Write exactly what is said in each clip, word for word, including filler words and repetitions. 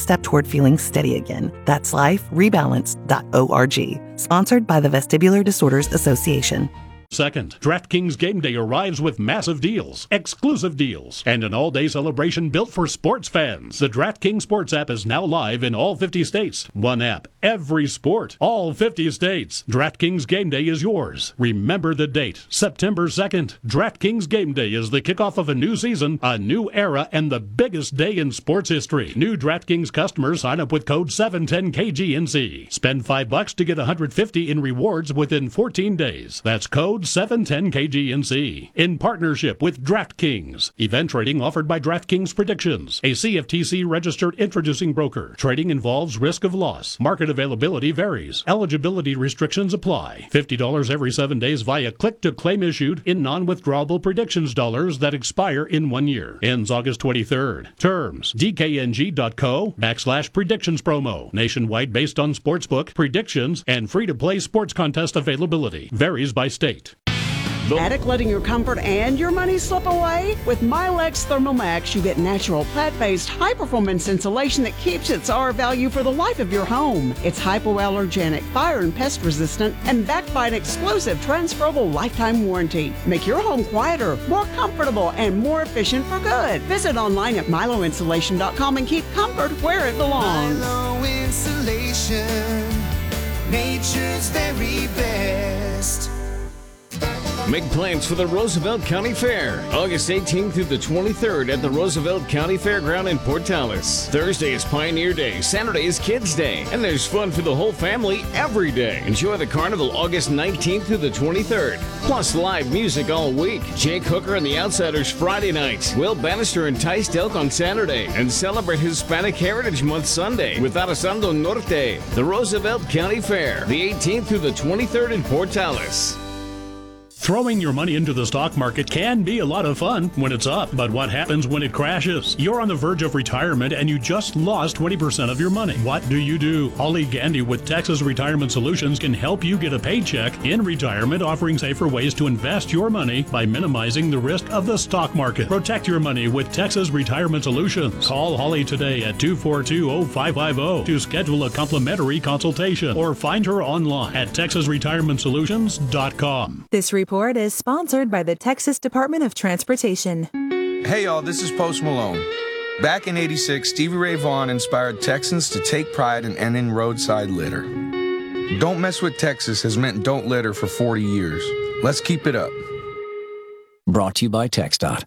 step toward feeling steady again. That's life rebalance dot org. Sponsored by the Vestibular Disorders Association. Second, DraftKings Game Day arrives with massive deals, exclusive deals, and an all-day celebration built for sports fans. The DraftKings Sports app is now live in all fifty states. One app, every sport, all fifty states. DraftKings Game Day is yours. Remember the date, September second. DraftKings Game Day is the kickoff of a new season, a new era, and the biggest day in sports history. New DraftKings customers sign up with code seven ten K G N C. Spend five bucks to get one hundred fifty in rewards within fourteen days. That's code seven ten K G N C. In partnership with DraftKings. Event trading offered by DraftKings Predictions, a C F T C registered introducing broker. Trading involves risk of loss. Market availability varies. Eligibility restrictions apply. fifty dollars every seven days via click-to-claim issued in non-withdrawable predictions dollars that expire in one year. Ends August twenty-third. Terms, D K N G dot co backslash predictions promo. Nationwide based on sportsbook, predictions, and free-to-play sports contest availability. Varies by state. Attic letting your comfort and your money slip away? With Milex Thermal Max, you get natural plant-based high-performance insulation that keeps its R value for the life of your home. It's hypoallergenic, fire and pest resistant, and backed by an exclusive transferable lifetime warranty. Make your home quieter, more comfortable, and more efficient for good. Visit online at milo insulation dot com and keep comfort where it belongs. Milo Insulation, nature's very best. Make plans for the Roosevelt County Fair, August eighteenth through the twenty-third at the Roosevelt County Fairground in Portales. Thursday is Pioneer Day, Saturday is Kids Day, and there's fun for the whole family every day. Enjoy the carnival August nineteenth through the twenty-third. Plus live music all week. Jake Hooker and the Outsiders Friday night. Will Bannister and Tice Delk on Saturday. And celebrate Hispanic Heritage Month Sunday with Arasando Norte. The Roosevelt County Fair, the eighteenth through the twenty-third in Portales. Throwing your money into the stock market can be a lot of fun when it's up, but what happens when it crashes? You're on the verge of retirement and you just lost twenty percent of your money. What do you do? Holly Gandy with Texas Retirement Solutions can help you get a paycheck in retirement, offering safer ways to invest your money by minimizing the risk of the stock market. Protect your money with Texas Retirement Solutions. Call Holly today at two four two, oh five five oh to schedule a complimentary consultation or find her online at texas retirement solutions dot com. This report is sponsored by the Texas Department of Transportation. Hey y'all, this is Post Malone. Back in eighty-six, Stevie Ray Vaughan inspired Texans to take pride in ending roadside litter. Don't Mess with Texas has meant don't litter for forty years. Let's keep it up. Brought to you by TxDOT.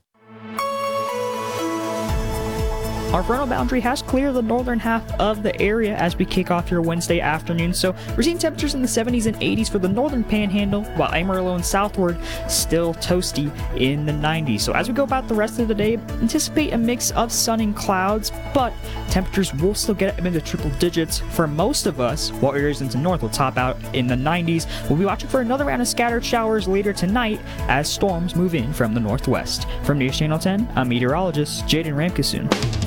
Our frontal boundary has cleared the northern half of the area as we kick off your Wednesday afternoon, so we're seeing temperatures in the seventies and eighties for the northern panhandle, while Amarillo and southward still toasty in the nineties. So as we go about the rest of the day, anticipate a mix of sun and clouds, but temperatures will still get up into triple digits for most of us, while areas into north will top out in the nineties. We'll be watching for another round of scattered showers later tonight as storms move in from the northwest. From News Channel ten, I'm meteorologist Jaden Ramkasoon.